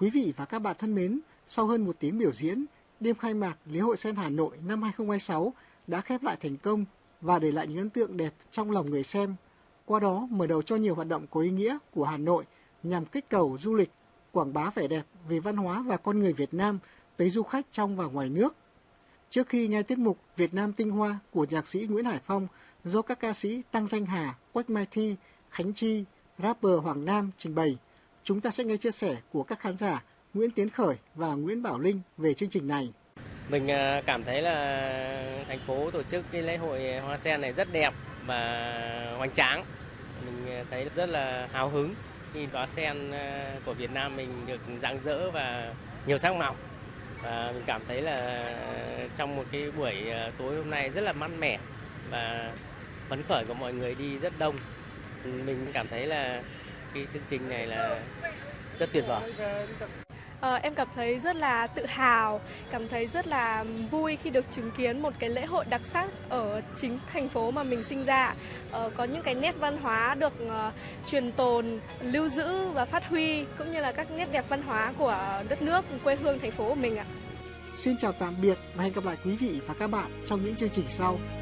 Quý vị và các bạn thân mến, sau hơn một tiếng biểu diễn, đêm khai mạc Lễ hội Sen Hà Nội năm 2026 đã khép lại thành công và để lại những ấn tượng đẹp trong lòng người xem. Qua đó mở đầu cho nhiều hoạt động có ý nghĩa của Hà Nội nhằm kích cầu du lịch, quảng bá vẻ đẹp về văn hóa và con người Việt Nam tới du khách trong và ngoài nước. Trước khi nghe tiết mục Việt Nam tinh hoa của nhạc sĩ Nguyễn Hải Phong do các ca sĩ Tăng Danh Hà, Quách Mai Thi, Khánh Chi, rapper Hoàng Nam trình bày, chúng ta sẽ nghe chia sẻ của các khán giả Nguyễn Tiến Khởi và Nguyễn Bảo Linh về chương trình này. Mình cảm thấy là thành phố tổ chức cái lễ hội hoa sen này rất đẹp và hoành tráng. Mình thấy rất là hào hứng khi đóa sen của Việt Nam mình được rạng rỡ và nhiều sắc màu. Và mình cảm thấy là trong một cái buổi tối hôm nay rất là mát mẻ và phấn khởi của mọi người đi rất đông. Mình cảm thấy là cái chương trình này là rất tuyệt vời. Em cảm thấy rất là tự hào, cảm thấy rất là vui khi được chứng kiến một cái lễ hội đặc sắc ở chính thành phố mà mình sinh ra. Có những cái nét văn hóa được truyền tồn, lưu giữ và phát huy, cũng như là các nét đẹp văn hóa của đất nước, quê hương thành phố của mình ạ. Xin chào tạm biệt và hẹn gặp lại quý vị và các bạn trong những chương trình sau.